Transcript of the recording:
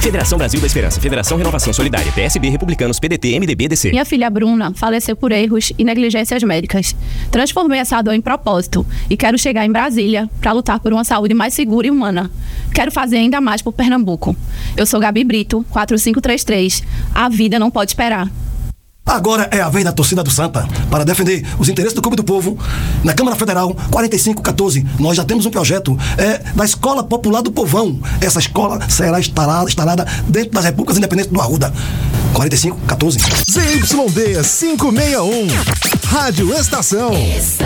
Federação Brasil da Esperança, Federação Renovação Solidária, PSB, Republicanos, PDT, MDB, DC. Minha filha Bruna faleceu por erros e negligências médicas. Transformei essa dor em propósito e quero chegar em Brasília para lutar por uma saúde mais segura e humana. Quero fazer ainda mais por Pernambuco. Eu sou Gabi Brito, 4533. A vida não pode esperar. Agora é a vez da torcida do Santa para defender os interesses do Clube do Povo na Câmara Federal 4514. Nós já temos um projeto da Escola Popular do Povão. Essa escola será instalada dentro das Repúblicas Independentes do Arruda. 4514. ZYD 561. Rádio Estação.